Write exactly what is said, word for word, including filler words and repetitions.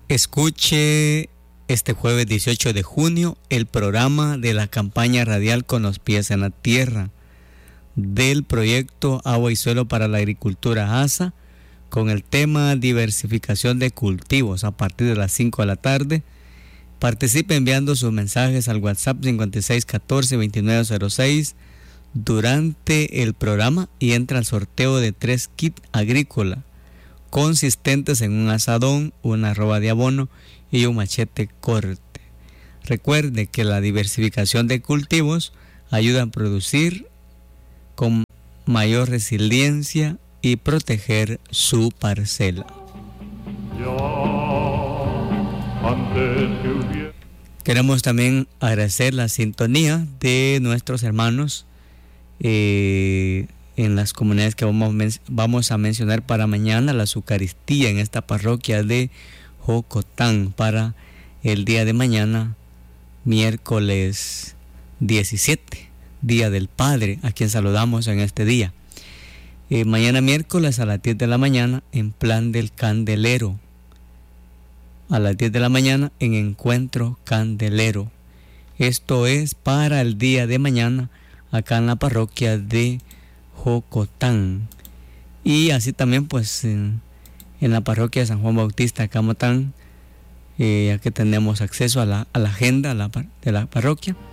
Escuche este jueves dieciocho de junio el programa de la campaña radial Con los pies en la tierra del proyecto Agua y Suelo para la Agricultura A S A, con el tema diversificación de cultivos a partir de las cinco de la tarde. Participe enviando sus mensajes al WhatsApp cincuenta y seis catorce veintinueve cero seis durante el programa y entra al sorteo de tres kits agrícola consistentes en un asadón, una arroba de abono y un machete corte. Recuerde que la diversificación de cultivos ayuda a producir con mayor resiliencia y proteger su parcela. Queremos también agradecer la sintonía de nuestros hermanos eh, en las comunidades que vamos, vamos a mencionar para mañana, la Eucaristía en esta parroquia de Jocotán para el día de mañana, miércoles diecisiete, Día del Padre, a quien saludamos en este día. Eh, mañana miércoles a las diez de la mañana en Plan del Candelero. A las diez de la mañana en Encuentro Candelero. Esto es para el día de mañana acá en la parroquia de Jocotán. Y así también pues en, en la parroquia de San Juan Bautista, Camotán, eh, ya que tenemos acceso a la, a la agenda a la, de la parroquia.